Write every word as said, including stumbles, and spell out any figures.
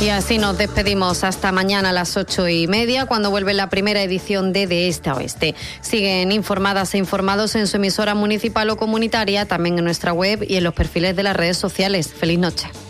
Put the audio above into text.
Y así nos despedimos hasta mañana a las ocho y media, cuando vuelve la primera edición de De Este a Oeste. Siguen informadas e informados en su emisora municipal o comunitaria, también en nuestra web y en los perfiles de las redes sociales. Feliz noche.